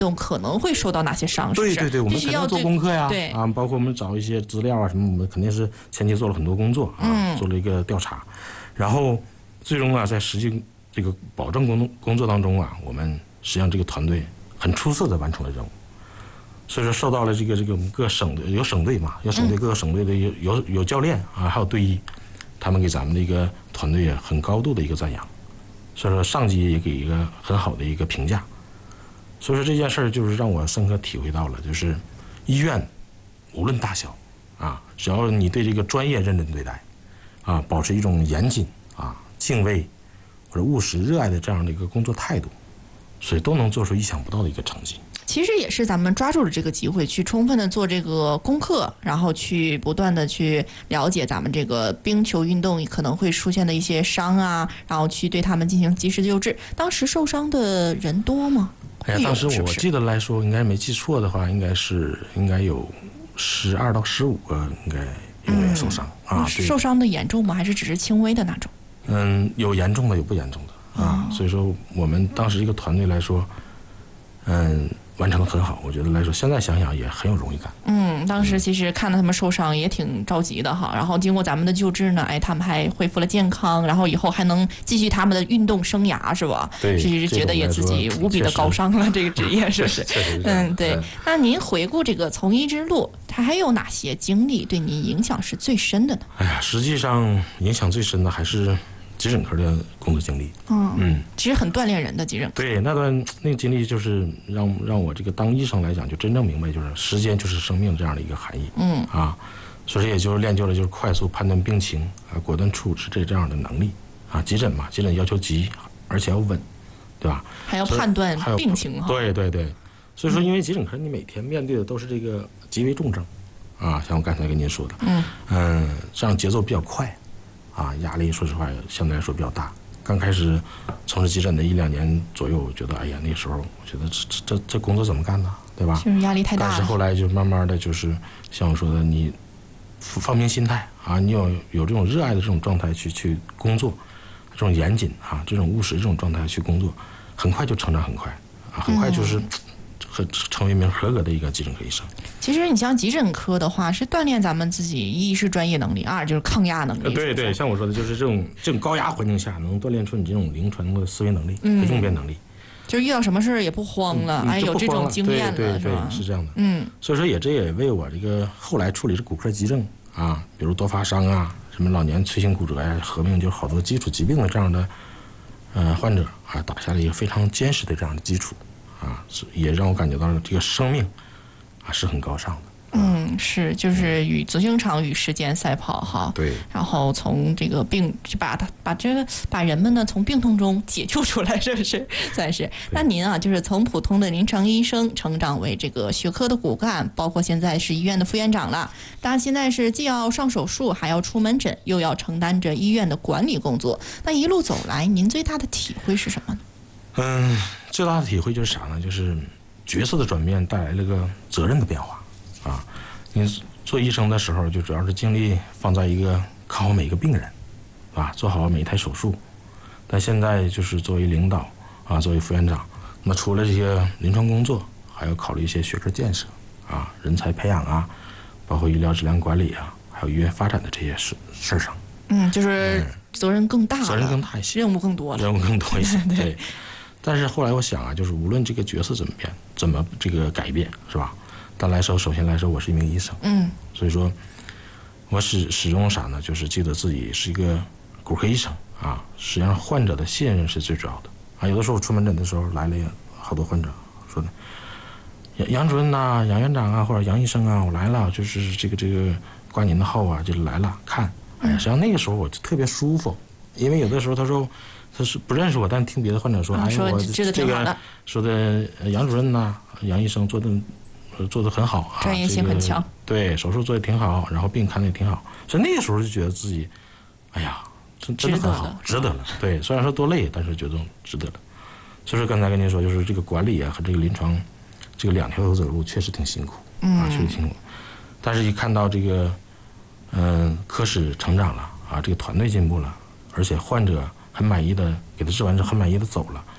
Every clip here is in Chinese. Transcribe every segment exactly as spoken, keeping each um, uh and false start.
动可能会受到哪些伤？是不是？ 对对对，我们肯定做功课呀，对啊，包括我们找一些资料啊什么，我们肯定是前期做了很多工作啊，嗯、做了一个调查，然后最终啊，在实际这个保证工工作当中啊，我们实际上这个团队很出色的完成了任务。所以说，受到了这个这个我们各省的有省队嘛，有省队各个省队的有有有教练啊，还有队医，他们给咱们的一个团队啊很高度的一个赞扬。所以说，上级也给一个很好的一个评价。所以说这件事儿就是让我深刻体会到了，就是医院无论大小啊，只要你对这个专业认真对待，啊，保持一种严谨啊、敬畏或者务实、热爱的这样的一个工作态度，所以都能做出意想不到的一个成绩。 其实也是咱们抓住了这个机会，去充分的做这个功课，然后去不断的去了解咱们这个冰球运动可能会出现的一些伤啊，然后去对他们进行及时的救治。当时受伤的人多吗？ 哎呀，当时我记得来说，应该没记错的话，应该是应该有十二到十五个，应该有人受伤、嗯、啊。 受伤的严重吗？还是只是轻微的那种？ 嗯，有严重的，有不严重的啊。哦、所以说，我们当时一个团队来说，嗯。完成的很好，我觉得来说，现在想想也很有荣誉感。 嗯，当时其实看到他们受伤也挺着急的哈，然后经过咱们的救治呢，哎，他们还恢复了健康，然后以后还能继续他们的运动生涯，是吧？ 对， 是觉得也自己无比的高尚了，这个职业是不是？嗯，对。那您回顾这个从医之路，它还有哪些经历对您影响是最深的呢？ 哎呀，实际上影响最深的还是急诊科的工作经历。 嗯嗯，其实很锻炼人的急诊科。 对，那段那个经历就是让让我这个当医生来讲，就真正明白就是时间就是生命这样的一个含义。嗯啊，所以也就是练就了就是快速判断病情啊，果断处置这这样的能力啊。急诊嘛，急诊要求急，而且要稳，对吧？ 还要判断病情哈。 对对对，所以说因为急诊科你每天面对的都是这个极为重症啊，像我刚才跟您说的，嗯嗯，这样节奏比较快。啊，压力说实话相对来说比较大。刚开始从事急诊的一两年左右，我觉得哎呀，那时候我觉得这这这这工作怎么干呢？对吧？ 就是压力太大了。 但是后来就慢慢的就是像我说的，你放平心态啊，你有有这种热爱的这种状态去去工作，这种严谨啊，这种务实这种状态去工作，很快就成长很快啊，很快就是很、嗯、成为一名合格的一个急诊科医生。 其实你像急诊科的话，是锻炼咱们自己，一是专业能力，二就是抗压能力。 对对，像我说的，就是这种这种高压环境下，能锻炼出你这种临床的思维能力和应变能力。 就是遇到什么事儿也不慌了，哎、嗯，有这种经验了， 对对对， 是吧？ 是这样的。 嗯， 所以说也这也为我这个后来处理这骨科急症啊，比如多发伤啊，什么老年脆性骨折呀、啊，合并就好多基础疾病的这样的呃患者啊，打下了一个非常坚实的这样的基础啊，是也让我感觉到了这个生命啊是很高尚的。 嗯，是，就是与足球场与时间赛跑哈。 对。 然后从这个病，把他把这个把人们呢从病痛中解救出来，是不是？算是。那您啊，就是从普通的临床医生成长为这个学科的骨干，包括现在是医院的副院长了。当然，现在是既要上手术，还要出门诊，又要承担着医院的管理工作。那一路走来，您最大的体会是什么呢？ 嗯，最大的体会就是啥呢？就是角色的转变带来了个责任的变化。啊，你做医生的时候，就主要是精力放在一个看好每一个病人，啊，做好每一台手术。但现在就是作为领导啊，作为副院长，那除了这些临床工作，还要考虑一些学科建设啊、人才培养啊，包括医疗质量管理啊，还有医院发展的这些事事上。 嗯，就是责任更大了， 责任更大一些， 任务更多了， 任务更多一些。对。对但是后来我想啊，就是无论这个角色怎么变，怎么这个改变，是吧？但来说，首先来说，我是一名医生，嗯，所以说，我始始终啥呢？就是记得自己是一个骨科医生啊。实际上，患者的信任是最主要的啊。有的时候出门诊的时候来了好多患者说的，杨杨主任呐、啊、杨院长啊，或者杨医生啊，我来了，就是这个这个挂您的号啊，就来了看。哎呀，实际上那个时候我就特别舒服，因为有的时候他说他是不认识我，但听别的患者说， 啊、 哎，我这个说的杨主任呐、啊、杨医生做的。做得很好啊， 专业性很强、 这个。对，手术做得挺好，然后病看得也挺好，所以那个时候就觉得自己，哎呀，真真的很好，值得了。对，虽然说多累，但是觉得值得了。所以说刚才跟您说，就是这个管理啊和这个临床，这个两条路走路确实挺辛苦，嗯、啊，确实辛苦。但是一看到这个，嗯、呃，科室成长了啊，这个团队进步了，而且患者很满意的给他治完之后很满意的走了，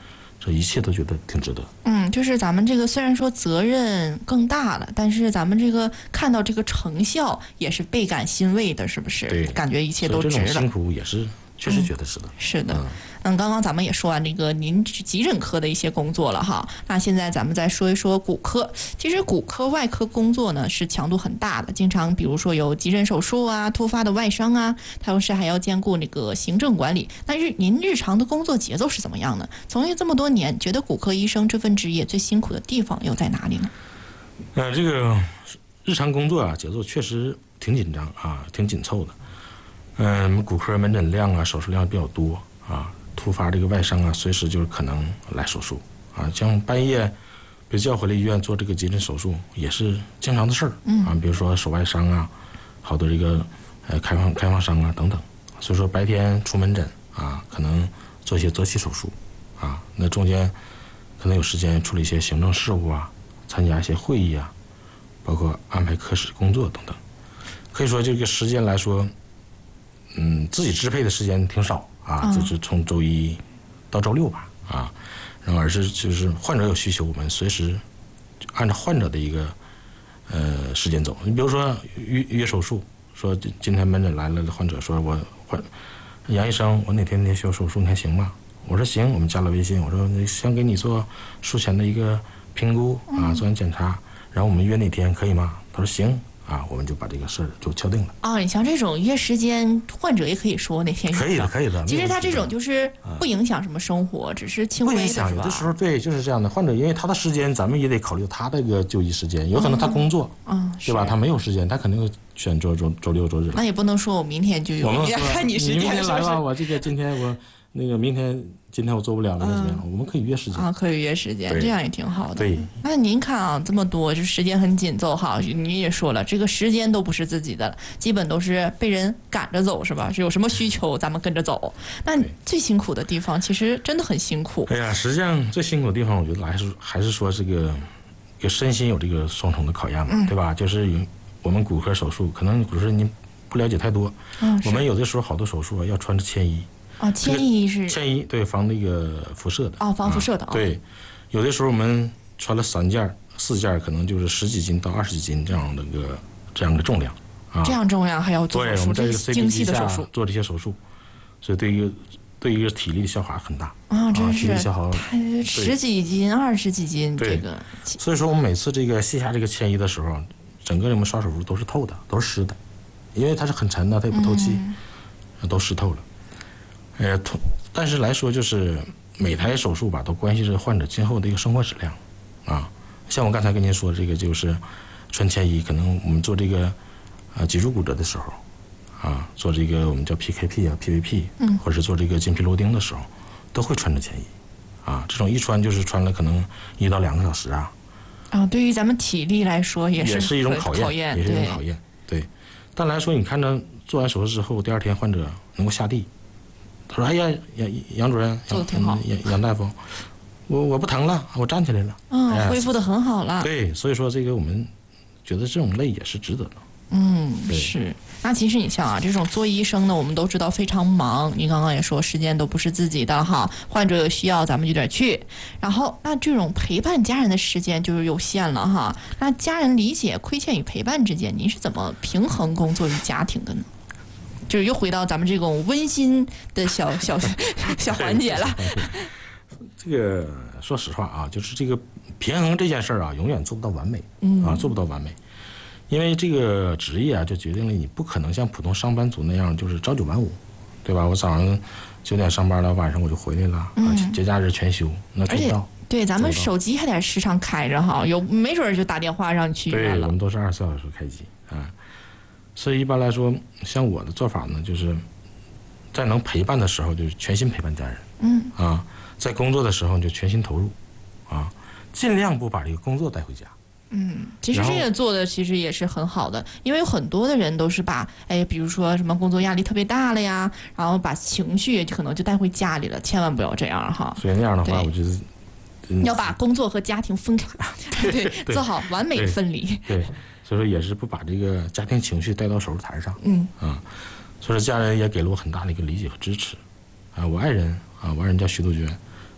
这一切都觉得挺值得。 嗯，就是咱们这个虽然说责任更大了，但是咱们这个看到这个成效也是倍感欣慰的，是不是？ 对， 感觉一切都值了。 这种辛苦也是确实觉得是的。 嗯、是的。嗯，刚刚咱们也说完这个您急诊科的一些工作了哈，那现在咱们再说一说骨科。其实骨科外科工作呢是强度很大的，经常比如说有急诊手术啊、突发的外伤啊，同时还要兼顾那个行政管理。但是您日常的工作节奏是怎么样的？从业这么多年，觉得骨科医生这份职业最辛苦的地方又在哪里呢？ 呃，这个日常工作啊，节奏确实挺紧张啊，挺紧凑的。嗯，骨科门诊量啊，手术量比较多啊。突发这个外伤啊，随时就是可能来手术啊，像半夜被叫回来医院做这个急诊手术也是经常的事儿啊。比如说手外伤啊，好多这个呃开放开放伤啊等等。所以说白天出门诊啊，可能做一些择期手术啊，那中间可能有时间处理一些行政事务啊，参加一些会议啊，包括安排科室工作等等。可以说这个时间来说，嗯，自己支配的时间挺少。啊，就是从周一到周六吧，啊，然后而是就是患者有需求，我们随时按照患者的一个呃时间走。你比如说约约手术，说今天门诊来了的患者说我患杨医生，我哪天哪天需要手术，你看行吗？我说行，我们加了微信，我说想给你做术前的一个评估啊，做完检查，然后我们约哪天可以吗？他说行。啊，我们就把这个事儿就敲定了。 哦，你像这种约时间，患者也可以说那天可以的，可以的。 其实他这种就是不影响什么生活，只是轻微的， 不影响。有的时候对，就是这样的。患者因为他的时间，咱们也得考虑他的一个就医时间。有可能他工作，嗯，对吧？他没有时间，他肯定会选周周周六周日。 那也不能说我明天就有， 我们看你时间。 你明天来吧，我这个今天我那个明天。今天我做不了了，那怎么样？我们可以约时间啊，可以约时间，这样也挺好的。 对， 那您看啊，这么多，就时间很紧凑哈。您也说了，这个时间都不是自己的了，基本都是被人赶着走，是吧？是有什么需求咱们跟着走。那最辛苦的地方，其实真的很辛苦。 哎呀，实际上最辛苦的地方，我觉得还是还是说这个，这个身心有这个双重的考验嘛，嗯、对吧？就是我们骨科手术，可能骨科您不了解太多，嗯，我们有的时候好多手术啊要穿着铅衣。 啊，铅衣是铅衣，对，防那个辐射的。 哦，防辐射的。 啊、对，有的时候我们穿了三件、四件，可能就是十几斤到二十几斤这样的个这样的重量啊。 这样重量还要做手术？ 对，我们在这个 C P 机下做这些手术，所以对于对于一个体力的消耗很大啊，真是体力消耗十几斤、二十几斤这个。 所以说我们每次这个卸下这个铅衣的时候，整个我们刷手术都是透的，都是湿的，因为它是很沉的，它也不透气，嗯、都湿透了。呃，但是来说，就是每台手术吧，都关系着患者今后的一个生活质量，啊，像我刚才跟您说的这个，就是穿铅衣，可能我们做这个啊脊柱骨折的时候，啊，做这个我们叫 P K P 啊 P V P， 嗯，或者是做这个筋皮螺钉的时候，都会穿着铅衣，啊，这种一穿就是穿了可能一到两个小时啊。 啊，对于咱们体力来说也是也是一种考验， 考验也是一种考验，对。但来说，你看着做完手术之后，第二天患者能够下地。他说：“哎呀，杨杨主任， 做得挺好， 杨杨大夫，我我不疼了，我站起来了， 嗯，哎、恢复得很好了。 对，所以说这个我们觉得这种累也是值得的。 嗯，是。那其实你像啊，这种做医生的，我们都知道非常忙。你刚刚也说，时间都不是自己的哈，患者有需要咱们就得去。然后，那这种陪伴家人的时间就是有限了哈。那家人理解、亏欠与陪伴之间，您是怎么平衡工作与家庭的呢？”就是又回到咱们这种温馨的小小小环节了。 这个说实话啊，就是这个平衡这件事儿啊，永远做不到完美，嗯啊，做不到完美，因为这个职业啊，就决定了你不可能像普通上班族那样，就是朝九晚五，对吧？我早上九点上班了，晚上我就回来了，嗯、啊，节假日全休，那做不到。 对，咱们手机还得时常开着哈，有没准就打电话让你去医院了。 对，我们都是二十四小时开机啊。所以一般来说，像我的做法呢，就是在能陪伴的时候，就是全心陪伴家人。嗯。啊，在工作的时候就全心投入，啊，尽量不把这个工作带回家。 嗯，其实这个做的其实也是很好的，因为有很多的人都是把，哎，比如说什么工作压力特别大了呀，然后把情绪可能就带回家里了，千万不要这样哈。 所以那样的话，我觉得、 嗯、要把工作和家庭分开，对，对做好完美分离。 对。对所以说也是不把这个家庭情绪带到手术台上，嗯啊，所以说家人也给了我很大的一个理解和支持，啊，我爱人啊，我爱人叫徐杜鹃，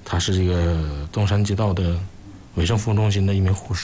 她是这个东山街道的卫生服务中心的一名护士。